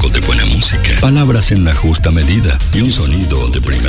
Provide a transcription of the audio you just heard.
poco de buena música, palabras en la justa medida y un sonido de primera